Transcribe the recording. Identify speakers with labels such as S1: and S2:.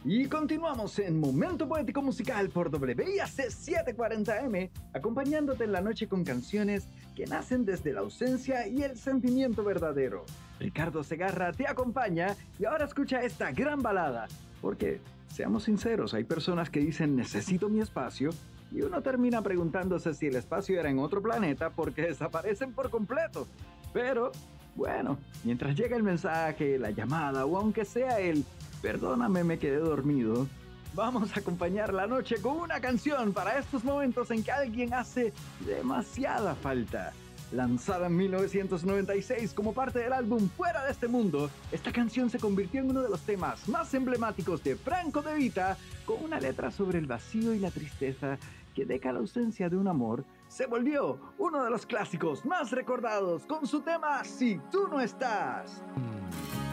S1: Y continuamos en Momento Poético Musical por WIAC 740M, acompañándote en la noche con canciones que nacen desde la ausencia y el sentimiento verdadero. Ricardo Segarra te acompaña y ahora escucha esta gran balada, porque, seamos sinceros, hay personas que dicen necesito mi espacio y uno termina preguntándose si el espacio era en otro planeta porque desaparecen por completo. Pero, bueno, mientras llega el mensaje, la llamada o aunque sea el perdóname, me quedé dormido, vamos a acompañar la noche con una canción para estos momentos en que alguien hace demasiada falta. Lanzada en 1996 como parte del álbum Fuera de este Mundo, esta canción se convirtió en uno de los temas más emblemáticos de Franco De Vita, con una letra sobre el vacío y la tristeza que deja la ausencia de un amor. Se volvió uno de los clásicos más recordados con su tema Si tú no estás.